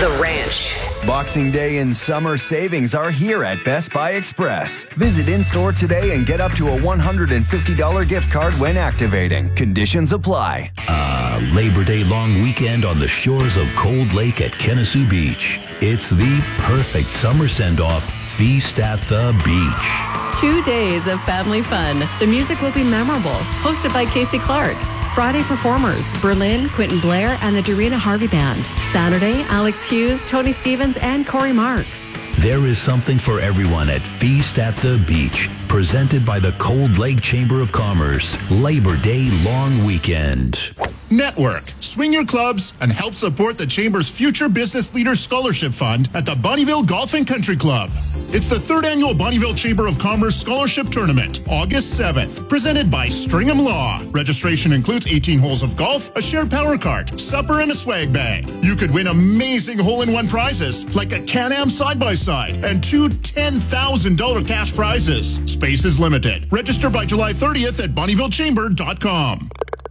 The Ranch. Boxing Day and summer savings are here at Best Buy Express. Visit in-store today and get up to a $150 gift card when activating. Conditions apply. Labor Day long weekend on the shores of Cold Lake at Kennesaw Beach. It's the perfect summer send-off feast at the beach. 2 days of family fun. The music will be memorable. Hosted by Casey Clark. Friday performers, Berlin, Quentin Blair, and the Dorina Harvey Band. Saturday, Alex Hughes, Tony Stevens, and Corey Marks. There is something for everyone at Feast at the Beach. Presented by the Cold Lake Chamber of Commerce. Labor Day long weekend. Network, swing your clubs, and help support the Chamber's Future Business Leaders Scholarship Fund at the Bonnyville Golf and Country Club. It's the 3rd annual Bonnyville Chamber of Commerce Scholarship Tournament, August 7th, presented by Stringham Law. Registration includes 18 holes of golf, a shared power cart, supper, and a swag bag. You could win amazing hole-in-one prizes like a Can-Am side-by-side and 2 $10,000 cash prizes. Space is limited. Register by July 30th at bonnyvillechamber.com.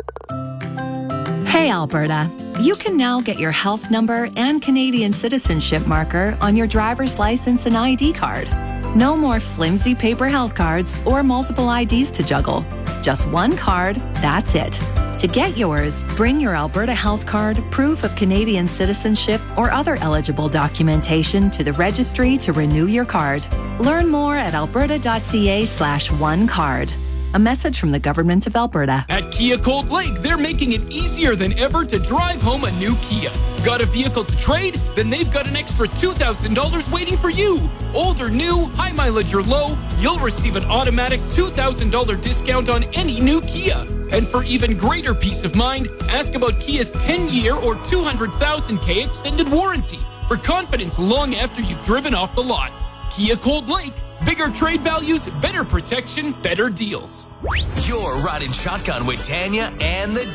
Hey Alberta, you can now get your health number and Canadian citizenship marker on your driver's license and ID card. No more flimsy paper health cards or multiple IDs to juggle. Just one card, that's it. To get yours, bring your Alberta health card, proof of Canadian citizenship, or other eligible documentation to the registry to renew your card. Learn more at alberta.ca/onecard. A message from the Government of Alberta. At Kia Cold Lake, they're making it easier than ever to drive home a new Kia. Got a vehicle to trade? Then they've got an extra $2,000 waiting for you. Old or new, high mileage or low, you'll receive an automatic $2,000 discount on any new Kia. And for even greater peace of mind, ask about Kia's 10-year or 200,000K extended warranty for confidence long after you've driven off the lot. Kia Cold Lake. Bigger trade values, better protection, better deals. You're riding shotgun with Tanya and the